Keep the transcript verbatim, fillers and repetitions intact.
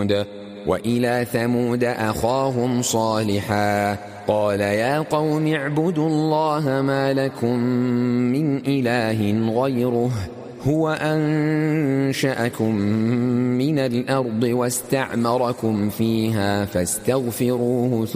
ثمود وإلى ثمود أخاهم صالحا قال يا قوم اعبدوا الله ما لكم من إله غيره هو أنشأكم من الأرض واستعمركم فيها فاستغفروه